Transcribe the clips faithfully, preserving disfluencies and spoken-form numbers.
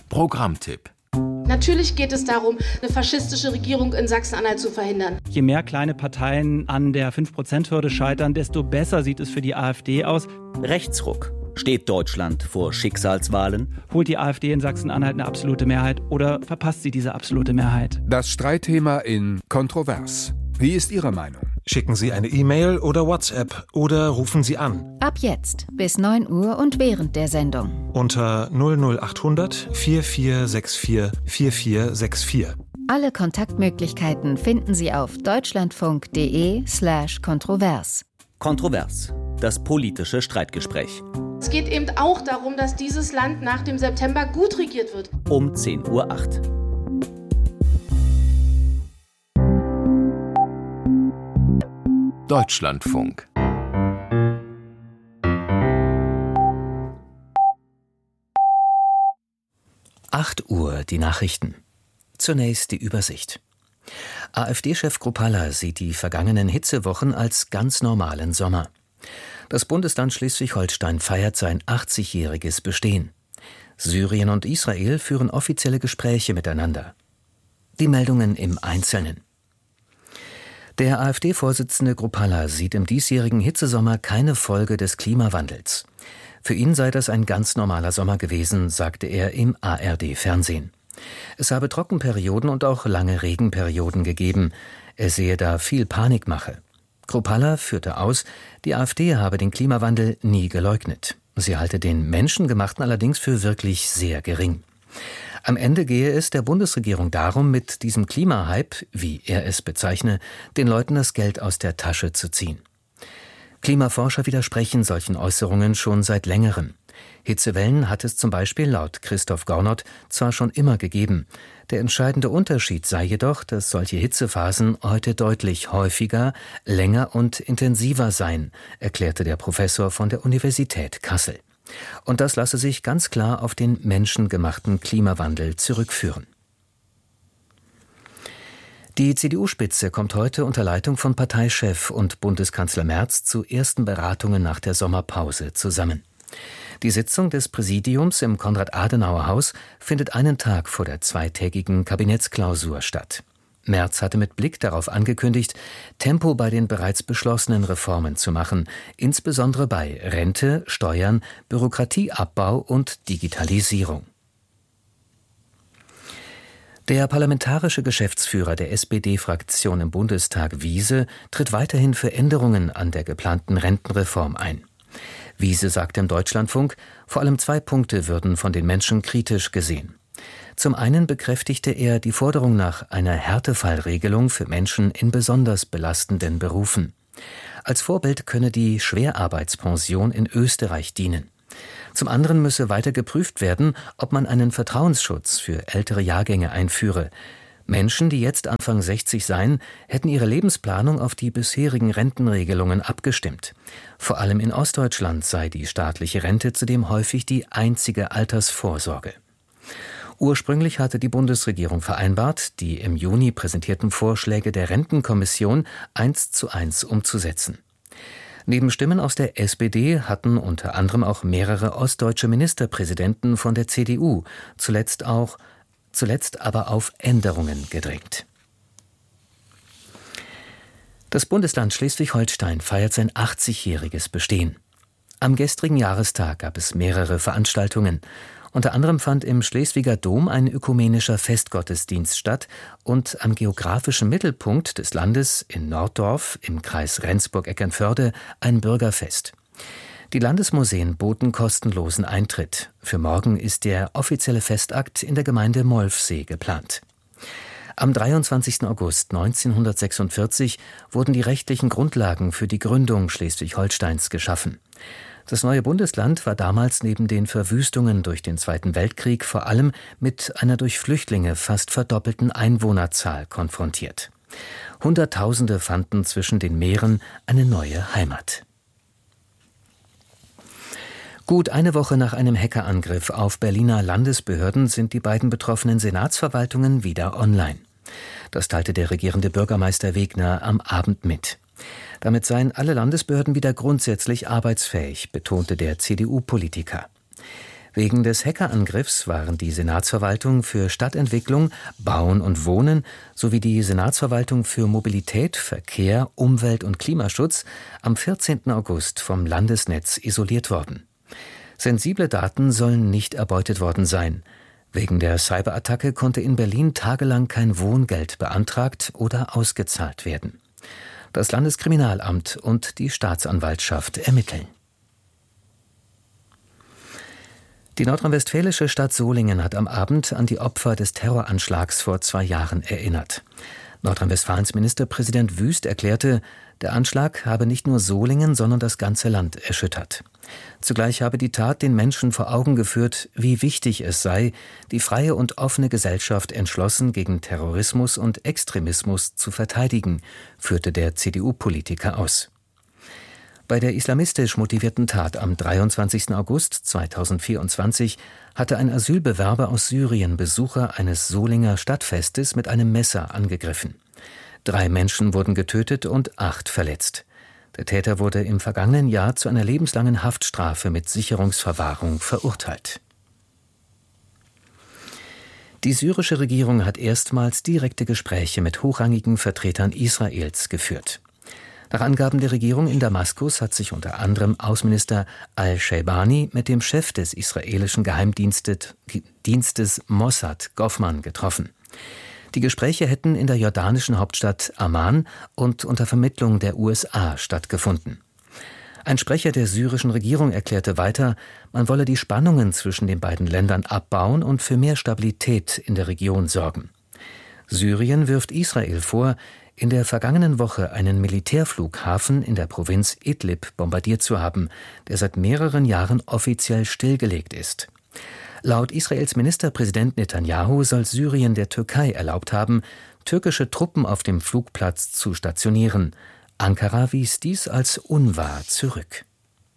Programmtipp. Natürlich geht es darum, eine faschistische Regierung in Sachsen-Anhalt zu verhindern. Je mehr kleine Parteien an der fünf Prozent Hürde scheitern, desto besser sieht es für die AfD aus. Rechtsruck. Steht Deutschland vor Schicksalswahlen? Holt die AfD in Sachsen-Anhalt eine absolute Mehrheit oder verpasst sie diese absolute Mehrheit? Das Streitthema in Kontrovers. Wie ist Ihre Meinung? Schicken Sie eine E-Mail oder WhatsApp oder rufen Sie an. Ab jetzt bis neun Uhr und während der Sendung. Unter null null acht hundert vier vier sechs vier vier vier sechs vier. Alle Kontaktmöglichkeiten finden Sie auf deutschlandfunk.de slash kontrovers. Kontrovers. Das politische Streitgespräch. Es geht eben auch darum, dass dieses Land nach dem September gut regiert wird. Um zehn Uhr acht. Deutschlandfunk. acht Uhr, die Nachrichten. Zunächst die Übersicht. AfD-Chef Kruppalla sieht die vergangenen Hitzewochen als ganz normalen Sommer. Das Bundesland Schleswig-Holstein feiert sein achtzigjähriges Bestehen. Syrien und Israel führen offizielle Gespräche miteinander. Die Meldungen im Einzelnen. Der AfD-Vorsitzende Kruppalla sieht im diesjährigen Hitzesommer keine Folge des Klimawandels. Für ihn sei das ein ganz normaler Sommer gewesen, sagte er im A R D-Fernsehen. Es habe Trockenperioden und auch lange Regenperioden gegeben. Er sehe da viel Panikmache. Kruppalla führte aus, die AfD habe den Klimawandel nie geleugnet. Sie halte den menschengemachten allerdings für wirklich sehr gering. Am Ende gehe es der Bundesregierung darum, mit diesem Klimahype, wie er es bezeichne, den Leuten das Geld aus der Tasche zu ziehen. Klimaforscher widersprechen solchen Äußerungen schon seit längerem. Hitzewellen hat es zum Beispiel laut Christoph Gornott zwar schon immer gegeben. Der entscheidende Unterschied sei jedoch, dass solche Hitzephasen heute deutlich häufiger, länger und intensiver seien, erklärte der Professor von der Universität Kassel. Und das lasse sich ganz klar auf den menschengemachten Klimawandel zurückführen. Die C D U-Spitze kommt heute unter Leitung von Parteichef und Bundeskanzler Merz zu ersten Beratungen nach der Sommerpause zusammen. Die Sitzung des Präsidiums im Konrad-Adenauer-Haus findet einen Tag vor der zweitägigen Kabinettsklausur statt. Merz hatte mit Blick darauf angekündigt, Tempo bei den bereits beschlossenen Reformen zu machen, insbesondere bei Rente, Steuern, Bürokratieabbau und Digitalisierung. Der parlamentarische Geschäftsführer der S P D-Fraktion im Bundestag, Wiese, tritt weiterhin für Änderungen an der geplanten Rentenreform ein. Wiese sagte im Deutschlandfunk, vor allem zwei Punkte würden von den Menschen kritisch gesehen. Zum einen bekräftigte er die Forderung nach einer Härtefallregelung für Menschen in besonders belastenden Berufen. Als Vorbild könne die Schwerarbeitspension in Österreich dienen. Zum anderen müsse weiter geprüft werden, ob man einen Vertrauensschutz für ältere Jahrgänge einführe. Menschen, die jetzt Anfang sechzig seien, hätten ihre Lebensplanung auf die bisherigen Rentenregelungen abgestimmt. Vor allem in Ostdeutschland sei die staatliche Rente zudem häufig die einzige Altersvorsorge. Ursprünglich hatte die Bundesregierung vereinbart, die im Juni präsentierten Vorschläge der Rentenkommission eins zu eins umzusetzen. Neben Stimmen aus der S P D hatten unter anderem auch mehrere ostdeutsche Ministerpräsidenten von der C D U, zuletzt auch zuletzt aber auf Änderungen gedrängt. Das Bundesland Schleswig-Holstein feiert sein achtzigjähriges Bestehen. Am gestrigen Jahrestag gab es mehrere Veranstaltungen. Unter anderem fand im Schleswiger Dom ein ökumenischer Festgottesdienst statt und am geografischen Mittelpunkt des Landes in Norddorf im Kreis Rendsburg-Eckernförde ein Bürgerfest. Die Landesmuseen boten kostenlosen Eintritt. Für morgen ist der offizielle Festakt in der Gemeinde Molfsee geplant. Am dreiundzwanzigsten August neunzehnhundertsechsundvierzig wurden die rechtlichen Grundlagen für die Gründung Schleswig-Holsteins geschaffen. Das neue Bundesland war damals neben den Verwüstungen durch den Zweiten Weltkrieg vor allem mit einer durch Flüchtlinge fast verdoppelten Einwohnerzahl konfrontiert. Hunderttausende fanden zwischen den Meeren eine neue Heimat. Gut eine Woche nach einem Hackerangriff auf Berliner Landesbehörden sind die beiden betroffenen Senatsverwaltungen wieder online. Das teilte der regierende Bürgermeister Wegner am Abend mit. Damit seien alle Landesbehörden wieder grundsätzlich arbeitsfähig, betonte der C D U-Politiker. Wegen des Hackerangriffs waren die Senatsverwaltung für Stadtentwicklung, Bauen und Wohnen sowie die Senatsverwaltung für Mobilität, Verkehr, Umwelt und Klimaschutz am vierzehnten August vom Landesnetz isoliert worden. Sensible Daten sollen nicht erbeutet worden sein. Wegen der Cyberattacke konnte in Berlin tagelang kein Wohngeld beantragt oder ausgezahlt werden. Das Landeskriminalamt und die Staatsanwaltschaft ermitteln. Die nordrhein-westfälische Stadt Solingen hat am Abend an die Opfer des Terroranschlags vor zwei Jahren erinnert. Nordrhein-Westfalens Ministerpräsident Wüst erklärte, der Anschlag habe nicht nur Solingen, sondern das ganze Land erschüttert. Zugleich habe die Tat den Menschen vor Augen geführt, wie wichtig es sei, die freie und offene Gesellschaft entschlossen gegen Terrorismus und Extremismus zu verteidigen, führte der C D U-Politiker aus. Bei der islamistisch motivierten Tat am dreiundzwanzigsten August zweitausendvierundzwanzig hatte ein Asylbewerber aus Syrien Besucher eines Solinger Stadtfestes mit einem Messer angegriffen. Drei Menschen wurden getötet und acht verletzt. Der Täter wurde im vergangenen Jahr zu einer lebenslangen Haftstrafe mit Sicherungsverwahrung verurteilt. Die syrische Regierung hat erstmals direkte Gespräche mit hochrangigen Vertretern Israels geführt. Nach Angaben der Regierung in Damaskus hat sich unter anderem Außenminister al-Shaybani mit dem Chef des israelischen Geheimdienstes Dienstes Mossad Goffman getroffen. Die Gespräche hätten in der jordanischen Hauptstadt Amman und unter Vermittlung der U S A stattgefunden. Ein Sprecher der syrischen Regierung erklärte weiter, man wolle die Spannungen zwischen den beiden Ländern abbauen und für mehr Stabilität in der Region sorgen. Syrien wirft Israel vor, in der vergangenen Woche einen Militärflughafen in der Provinz Idlib bombardiert zu haben, der seit mehreren Jahren offiziell stillgelegt ist. Laut Israels Ministerpräsident Netanyahu soll Syrien der Türkei erlaubt haben, türkische Truppen auf dem Flugplatz zu stationieren. Ankara wies dies als unwahr zurück.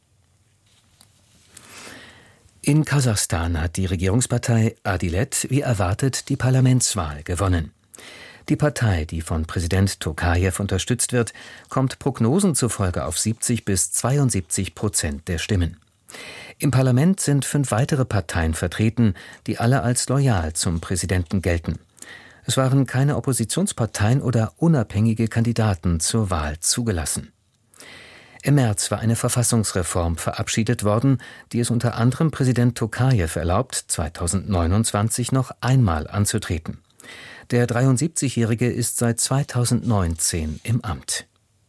In Kasachstan hat die Regierungspartei Adilet wie erwartet die Parlamentswahl gewonnen. Die Partei, die von Präsident Tokajew unterstützt wird, kommt Prognosen zufolge auf siebzig bis zweiundsiebzig Prozent der Stimmen. Im Parlament sind fünf weitere Parteien vertreten, die alle als loyal zum Präsidenten gelten. Es waren keine Oppositionsparteien oder unabhängige Kandidaten zur Wahl zugelassen. Im März war eine Verfassungsreform verabschiedet worden, die es unter anderem Präsident Tokajew erlaubt, zweitausendneunundzwanzig noch einmal anzutreten. Der dreiundsiebzigjährige ist seit zweitausendneunzehn im Amt.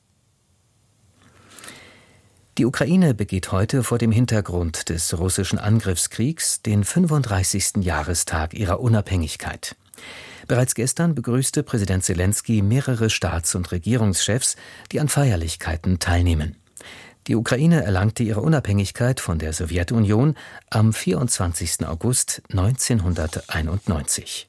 Die Ukraine begeht heute vor dem Hintergrund des russischen Angriffskriegs den fünfunddreißigsten Jahrestag ihrer Unabhängigkeit. Bereits gestern begrüßte Präsident Selenskyj mehrere Staats- und Regierungschefs, die an Feierlichkeiten teilnehmen. Die Ukraine erlangte ihre Unabhängigkeit von der Sowjetunion am vierundzwanzigsten August neunzehnhunderteinundneunzig.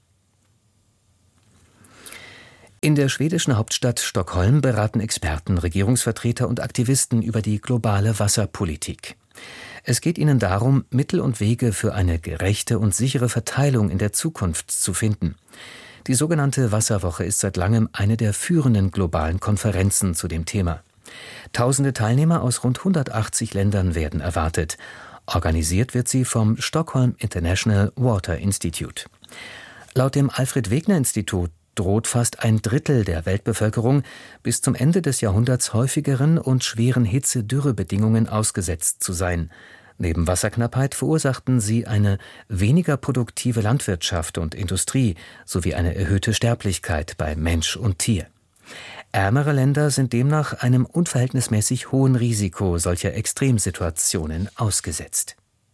In der schwedischen Hauptstadt Stockholm beraten Experten, Regierungsvertreter und Aktivisten über die globale Wasserpolitik. Es geht ihnen darum, Mittel und Wege für eine gerechte und sichere Verteilung in der Zukunft zu finden. Die sogenannte Wasserwoche ist seit langem eine der führenden globalen Konferenzen zu dem Thema. Tausende Teilnehmer aus rund hundertachtzig Ländern werden erwartet. Organisiert wird sie vom Stockholm International Water Institute. Laut dem Alfred-Wegener-Institut droht fast ein Drittel der Weltbevölkerung bis zum Ende des Jahrhunderts häufigeren und schweren Hitze-Dürre-Bedingungen ausgesetzt zu sein. Neben Wasserknappheit verursachten sie eine weniger produktive Landwirtschaft und Industrie sowie eine erhöhte Sterblichkeit bei Mensch und Tier. Ärmere Länder sind demnach einem unverhältnismäßig hohen Risiko solcher Extremsituationen ausgesetzt.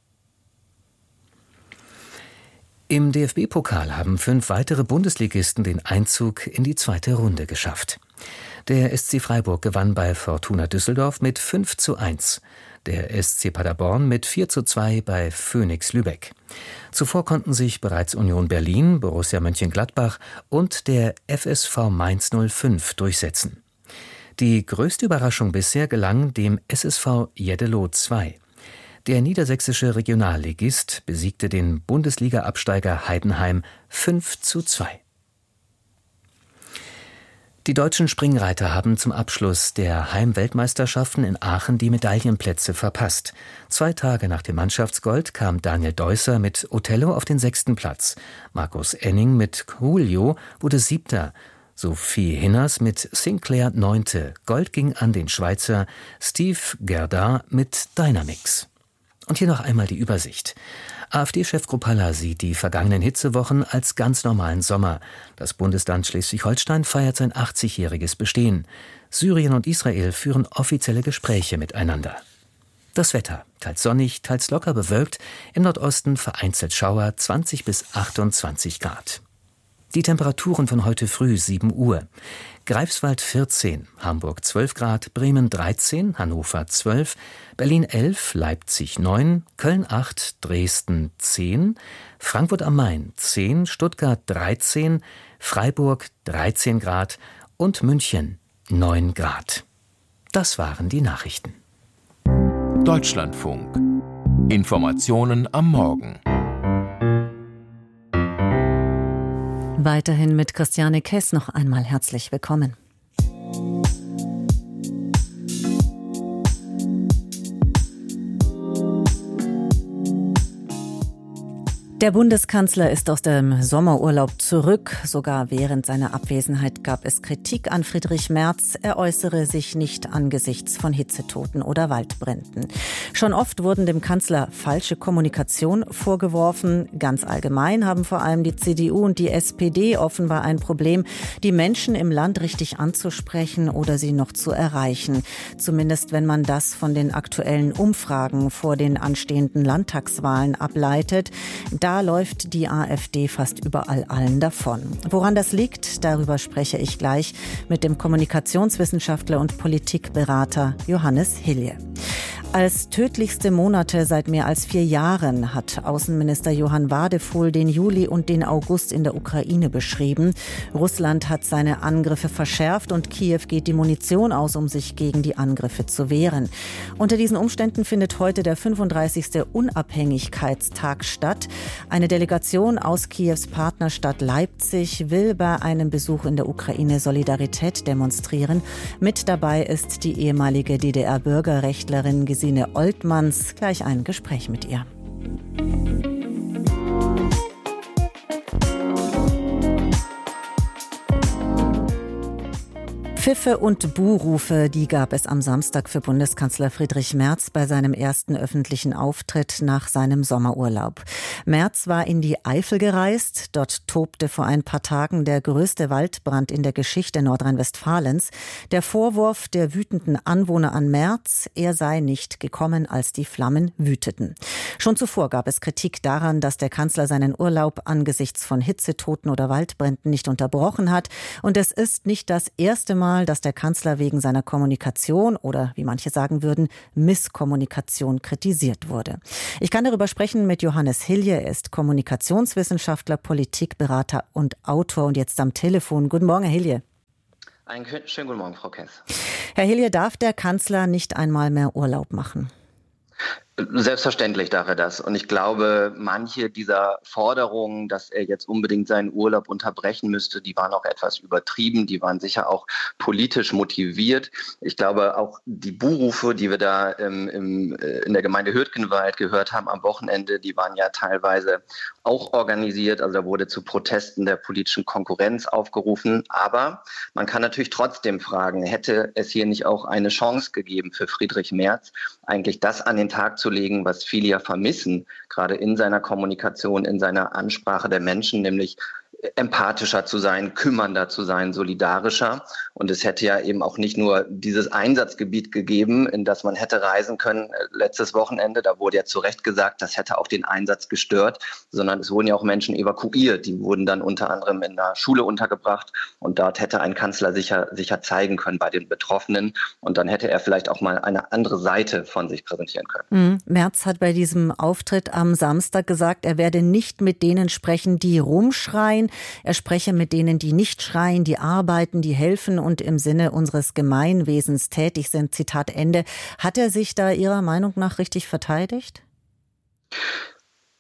Im D F B-Pokal haben fünf weitere Bundesligisten den Einzug in die zweite Runde geschafft. Der S C Freiburg gewann bei Fortuna Düsseldorf mit fünf zu eins, der S C Paderborn mit vier zu zwei bei Phönix Lübeck. Zuvor konnten sich bereits Union Berlin, Borussia Mönchengladbach und der F S V Mainz null fünf durchsetzen. Die größte Überraschung bisher gelang dem S S V Jeddelo zwei. Der niedersächsische Regionalligist besiegte den Bundesliga-Absteiger Heidenheim fünf zu zwei. Die deutschen Springreiter haben zum Abschluss der Heimweltmeisterschaften in Aachen die Medaillenplätze verpasst. Zwei Tage nach dem Mannschaftsgold kam Daniel Deusser mit Othello auf den sechsten Platz. Markus Enning mit Julio wurde siebter. Sophie Hinners mit Sinclair neunte. Gold ging an den Schweizer Steve Gerda mit Dynamix. Und hier noch einmal die Übersicht. AfD-Chef Kruppalla sieht die vergangenen Hitzewochen als ganz normalen Sommer. Das Bundesland Schleswig-Holstein feiert sein achtzigjähriges Bestehen. Syrien und Israel führen offizielle Gespräche miteinander. Das Wetter: teils sonnig, teils locker bewölkt, im Nordosten vereinzelt Schauer, zwanzig bis achtundzwanzig Grad. Die Temperaturen von heute früh sieben Uhr. Greifswald vierzehn, Hamburg zwölf Grad, Bremen dreizehn, Hannover zwölf, Berlin elf, Leipzig neun, Köln acht, Dresden zehn, Frankfurt am Main zehn, Stuttgart dreizehn, Freiburg dreizehn Grad und München neun Grad. Das waren die Nachrichten. Deutschlandfunk. Informationen am Morgen. Weiterhin mit Christiane Kess noch einmal herzlich willkommen. Der Bundeskanzler ist aus dem Sommerurlaub zurück. Sogar während seiner Abwesenheit gab es Kritik an Friedrich Merz. Er äußere sich nicht angesichts von Hitzetoten oder Waldbränden. Schon oft wurden dem Kanzler falsche Kommunikation vorgeworfen. Ganz allgemein haben vor allem die C D U und die S P D offenbar ein Problem, die Menschen im Land richtig anzusprechen oder sie noch zu erreichen. Zumindest wenn man das von den aktuellen Umfragen vor den anstehenden Landtagswahlen ableitet. Da läuft die AfD fast überall allen davon. Woran das liegt, darüber spreche ich gleich mit dem Kommunikationswissenschaftler und Politikberater Johannes Hilje. Als tödlichste Monate seit mehr als vier Jahren hat Außenminister Johann Wadefuhl den Juli und den August in der Ukraine beschrieben. Russland hat seine Angriffe verschärft und Kiew geht die Munition aus, um sich gegen die Angriffe zu wehren. Unter diesen Umständen findet heute der fünfunddreißigste Unabhängigkeitstag statt. Eine Delegation aus Kiews Partnerstadt Leipzig will bei einem Besuch in der Ukraine Solidarität demonstrieren. Mit dabei ist die ehemalige D D R-Bürgerrechtlerin Gesine Oltmanns. Gleich ein Gespräch mit ihr. Pfiffe und Buhrufe, die gab es am Samstag für Bundeskanzler Friedrich Merz bei seinem ersten öffentlichen Auftritt nach seinem Sommerurlaub. Merz war in die Eifel gereist. Dort tobte vor ein paar Tagen der größte Waldbrand in der Geschichte Nordrhein-Westfalens. Der Vorwurf der wütenden Anwohner an Merz, er sei nicht gekommen, als die Flammen wüteten. Schon zuvor gab es Kritik daran, dass der Kanzler seinen Urlaub angesichts von Hitzetoten oder Waldbränden nicht unterbrochen hat. Und es ist nicht das erste Mal, dass der Kanzler wegen seiner Kommunikation oder, wie manche sagen würden, Misskommunikation kritisiert wurde. Ich kann darüber sprechen mit Johannes Hilje. Er ist Kommunikationswissenschaftler, Politikberater und Autor und jetzt am Telefon. Guten Morgen, Herr Hilje. Einen schönen guten Morgen, Frau Kess. Herr Hilje, darf der Kanzler nicht einmal mehr Urlaub machen? Selbstverständlich darf er das. Und ich glaube, manche dieser Forderungen, dass er jetzt unbedingt seinen Urlaub unterbrechen müsste, die waren auch etwas übertrieben. Die waren sicher auch politisch motiviert. Ich glaube, auch die Buhrufe, die wir da im, im, in der Gemeinde Hürtgenwald gehört haben am Wochenende, die waren ja teilweise auch organisiert. Also da wurde zu Protesten der politischen Konkurrenz aufgerufen. Aber man kann natürlich trotzdem fragen, hätte es hier nicht auch eine Chance gegeben für Friedrich Merz, eigentlich das an den Tag zu legen, was viele ja vermissen, gerade in seiner Kommunikation, in seiner Ansprache der Menschen, nämlich empathischer zu sein, kümmernder zu sein, solidarischer. Und es hätte ja eben auch nicht nur dieses Einsatzgebiet gegeben, in das man hätte reisen können letztes Wochenende. Da wurde ja zu Recht gesagt, das hätte auch den Einsatz gestört, sondern es wurden ja auch Menschen evakuiert. Die wurden dann unter anderem in einer Schule untergebracht. Und dort hätte ein Kanzler sicher, sicher zeigen können bei den Betroffenen. Und dann hätte er vielleicht auch mal eine andere Seite von sich präsentieren können. Mhm. Merz hat bei diesem Auftritt am Samstag gesagt, er werde nicht mit denen sprechen, die rumschreien. Er spreche mit denen, die nicht schreien, die arbeiten, die helfen und im Sinne unseres Gemeinwesens tätig sind. Zitat Ende. Hat er sich da Ihrer Meinung nach richtig verteidigt?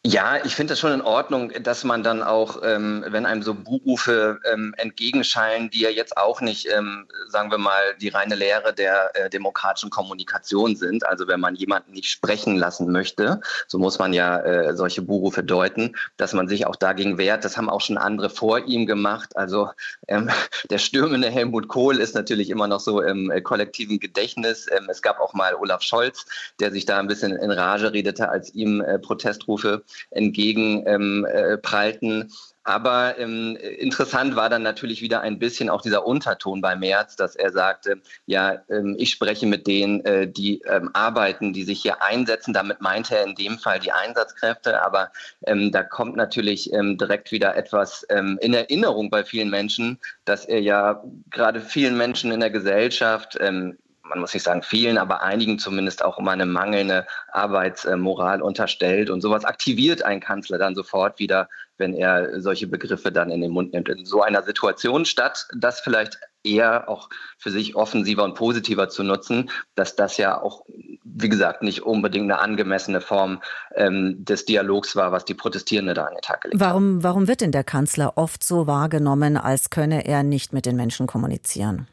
Ja, ich finde das schon in Ordnung, dass man dann auch, ähm, wenn einem so Buhrufe ähm, entgegenschallen, die ja jetzt auch nicht, ähm, sagen wir mal, die reine Lehre der äh, demokratischen Kommunikation sind. Also wenn man jemanden nicht sprechen lassen möchte, so muss man ja äh, solche Buhrufe deuten, dass man sich auch dagegen wehrt. Das haben auch schon andere vor ihm gemacht. Also ähm, der stürmende Helmut Kohl ist natürlich immer noch so im äh, kollektiven Gedächtnis. Ähm, es gab auch mal Olaf Scholz, der sich da ein bisschen in Rage redete, als ihm äh, Protestrufe entgegen ähm, äh, prallten. Aber ähm, interessant war dann natürlich wieder ein bisschen auch dieser Unterton bei Merz, dass er sagte, ja, ähm, ich spreche mit denen, äh, die ähm, arbeiten, die sich hier einsetzen. Damit meinte er in dem Fall die Einsatzkräfte. Aber ähm, da kommt natürlich ähm, direkt wieder etwas ähm, in Erinnerung bei vielen Menschen, dass er ja gerade vielen Menschen in der Gesellschaft, ähm, man muss nicht sagen vielen, aber einigen zumindest auch um eine mangelnde Arbeitsmoral unterstellt. Und sowas aktiviert ein Kanzler dann sofort wieder, wenn er solche Begriffe dann in den Mund nimmt. In so einer Situation, statt das vielleicht eher auch für sich offensiver und positiver zu nutzen, dass das ja auch, wie gesagt, nicht unbedingt eine angemessene Form ähm, des Dialogs war, was die Protestierenden da an den Tag gelegt warum, haben. Warum wird denn der Kanzler oft so wahrgenommen, als könne er nicht mit den Menschen kommunizieren?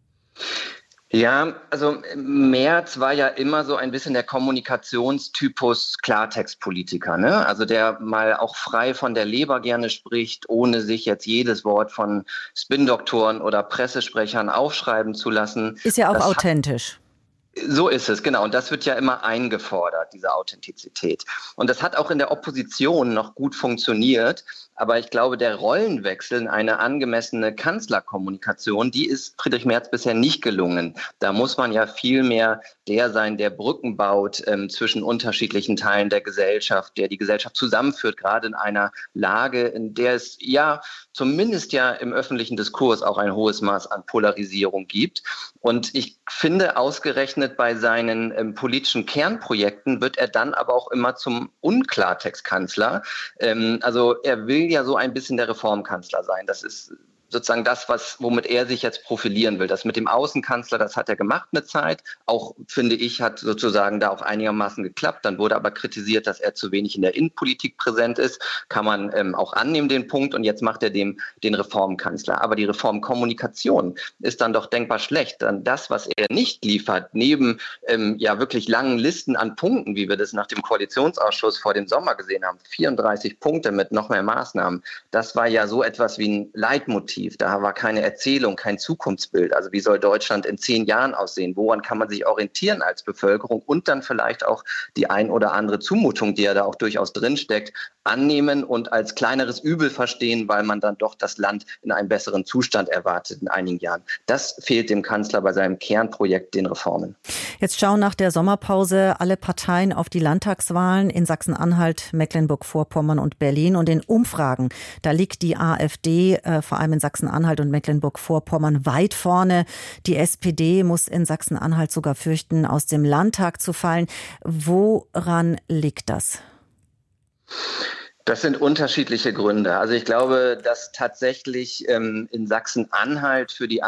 Ja, also Merz war ja immer so ein bisschen der Kommunikationstypus Klartextpolitiker, ne? Also der mal auch frei von der Leber gerne spricht, ohne sich jetzt jedes Wort von Spin-Doktoren oder Pressesprechern aufschreiben zu lassen. Ist ja auch das authentisch. So ist es, genau. Und das wird ja immer eingefordert, diese Authentizität. Und das hat auch in der Opposition noch gut funktioniert. Aber ich glaube, der Rollenwechsel in eine angemessene Kanzlerkommunikation, die ist Friedrich Merz bisher nicht gelungen. Da muss man ja viel mehr der sein, der Brücken baut ähm, zwischen unterschiedlichen Teilen der Gesellschaft, der die Gesellschaft zusammenführt, gerade in einer Lage, in der es ja zumindest ja im öffentlichen Diskurs auch ein hohes Maß an Polarisierung gibt. Und ich finde, ausgerechnet bei seinen ähm, politischen Kernprojekten wird er dann aber auch immer zum Unklartextkanzler. Ähm, also er will ja so ein bisschen der Reformkanzler sein. Das ist sozusagen das, was, womit er sich jetzt profilieren will. Das mit dem Außenkanzler, das hat er gemacht eine Zeit. Auch, finde ich, hat sozusagen da auch einigermaßen geklappt. Dann wurde aber kritisiert, dass er zu wenig in der Innenpolitik präsent ist. Kann man ähm, auch annehmen, den Punkt. Und jetzt macht er dem den Reformkanzler. Aber die Reformkommunikation ist dann doch denkbar schlecht. Dann das, was er nicht liefert, neben ähm, ja wirklich langen Listen an Punkten, wie wir das nach dem Koalitionsausschuss vor dem Sommer gesehen haben, vierunddreißig Punkte mit noch mehr Maßnahmen, das war ja so etwas wie ein Leitmotiv. Da war keine Erzählung, kein Zukunftsbild. Also wie soll Deutschland in zehn Jahren aussehen? Woran kann man sich orientieren als Bevölkerung? Und dann vielleicht auch die ein oder andere Zumutung, die ja da auch durchaus drinsteckt, annehmen und als kleineres Übel verstehen, weil man dann doch das Land in einem besseren Zustand erwartet in einigen Jahren. Das fehlt dem Kanzler bei seinem Kernprojekt, den Reformen. Jetzt schauen nach der Sommerpause alle Parteien auf die Landtagswahlen in Sachsen-Anhalt, Mecklenburg-Vorpommern und Berlin. Und in Umfragen, da liegt die AfD äh, vor allem in Sachsen-Anhalt und Mecklenburg-Vorpommern weit vorne. Die S P D muss in Sachsen-Anhalt sogar fürchten, aus dem Landtag zu fallen. Woran liegt das? Das sind unterschiedliche Gründe. Also ich glaube, dass tatsächlich ähm, in Sachsen-Anhalt für die